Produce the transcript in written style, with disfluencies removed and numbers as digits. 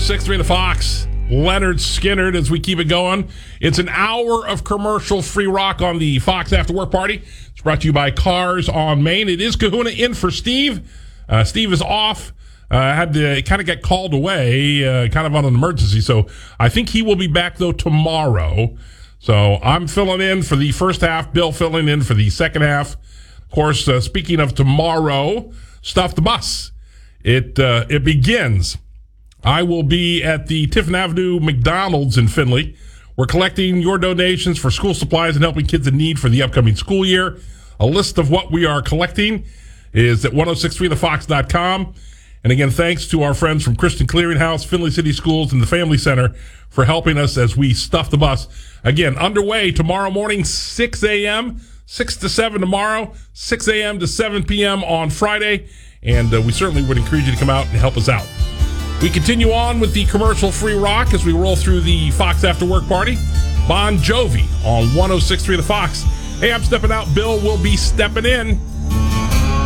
106.3 The Fox. Leonard Skinnard as we keep it going. It's an hour of commercial-free rock on the Fox After Work Party. It's brought to you by Cars on Main. It is Kahuna in for Steve. Steve is off. Had to kind of get called away, kind of on an emergency. So I think he will be back, though, tomorrow. So I'm filling in for the first half. Bill filling in for the second half. Of course, speaking of tomorrow, Stuff the Bus. It begins. I will be at the Tiffin Avenue McDonald's in Findlay. We're collecting your donations for school supplies and helping kids in need for the upcoming school year. A list of what we are collecting is at 1063thefox.com. And again, thanks to our friends from Christian Clearinghouse, Findlay City Schools, and the Family Center for helping us as we stuff the bus. Again, underway tomorrow morning, 6 a.m., 6 to 7 tomorrow, 6 a.m. to 7 p.m. on Friday. And we certainly would encourage you to come out and help us out. We continue on with the commercial-free rock as we roll through the Fox After Work Party. Bon Jovi on 106.3 The Fox. Hey, I'm stepping out. Bill will be stepping in.